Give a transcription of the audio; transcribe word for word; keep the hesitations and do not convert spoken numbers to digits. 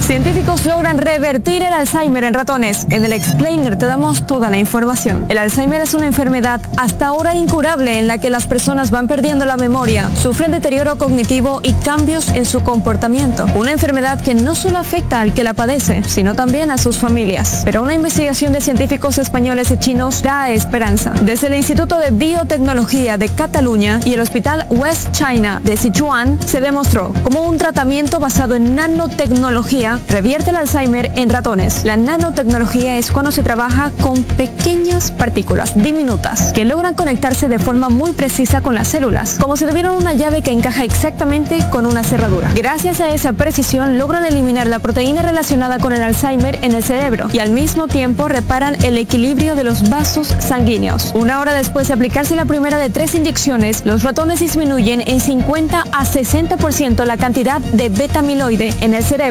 Científicos logran revertir el Alzheimer en ratones. En el Explainer te damos toda la información. El Alzheimer es una enfermedad hasta ahora incurable en la que las personas van perdiendo la memoria, sufren deterioro cognitivo y cambios en su comportamiento. Una enfermedad que no solo afecta al que la padece, sino también a sus familias. Pero una investigación de científicos españoles y chinos da esperanza. Desde el Instituto de Biotecnología de Cataluña y el Hospital West China de Sichuan se demostró cómo un tratamiento basado en nanotecnología revierte el Alzheimer en ratones. La nanotecnología es cuando se trabaja con pequeñas partículas diminutas que logran conectarse de forma muy precisa con las células, como si tuvieran una llave que encaja exactamente con una cerradura. Gracias a esa precisión logran eliminar la proteína relacionada con el Alzheimer en el cerebro y al mismo tiempo reparan el equilibrio de los vasos sanguíneos. Una hora después de aplicarse la primera de tres inyecciones, los ratones disminuyen en cincuenta a sesenta por ciento la cantidad de beta amiloide en el cerebro.